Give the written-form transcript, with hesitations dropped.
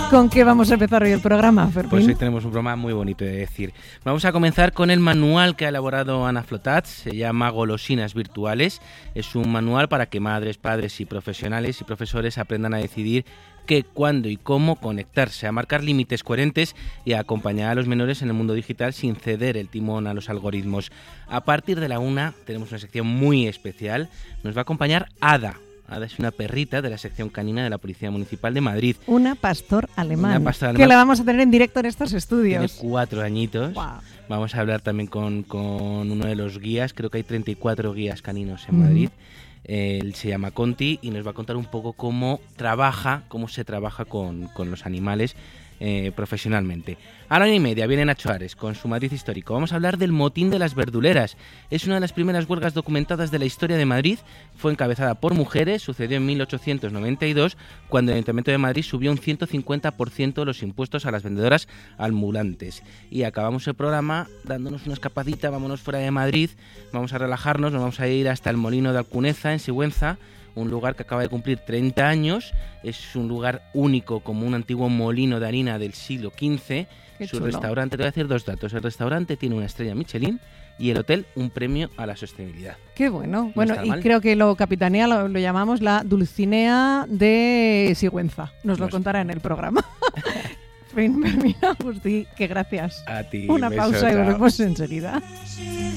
¿Con qué vamos a empezar hoy el programa, Fermín? Pues hoy tenemos un programa muy bonito de decir. Vamos a comenzar con el manual que ha elaborado Ana Flotats, se llama Golosinas Virtuales. Es un manual para que madres, padres y profesionales y profesores aprendan a decidir qué, cuándo y cómo conectarse, a marcar límites coherentes y a acompañar a los menores en el mundo digital sin ceder el timón a los algoritmos. A partir de la 1 tenemos una sección muy especial. Nos va a acompañar Ada. Ada es una perrita de la sección canina de la Policía Municipal de Madrid. Una pastor alemán. Que la vamos a tener en directo en estos estudios. Tiene 4 añitos. Wow. Vamos a hablar también con uno de los guías. Creo que hay 34 guías caninos en Madrid. Él se llama Conti y nos va a contar un poco cómo se trabaja con los animales profesionalmente. A la 1:30 viene Nacho Ares con su Madrid histórico. Vamos a hablar del motín de las verduleras. Es una de las primeras huelgas documentadas de la historia de Madrid. Fue encabezada por mujeres, sucedió en 1892, cuando el Ayuntamiento de Madrid subió un 150% los impuestos a las vendedoras ambulantes. Y acabamos el programa dándonos una escapadita, vámonos fuera de Madrid, vamos a relajarnos, nos vamos a ir hasta el Molino de Alcuneza, en Sigüenza, un lugar que acaba de cumplir 30 años, es un lugar único como un antiguo molino de harina del siglo XV. Su restaurante, te voy a decir 2 datos, el restaurante tiene una estrella Michelin y el hotel un premio a la sostenibilidad. Qué bueno. Bueno, y creo que lo capitanea, lo llamamos la Dulcinea de Sigüenza. Nos lo contará en el programa. Fermín Agustí, que gracias. A ti. Una pausa y volvemos enseguida.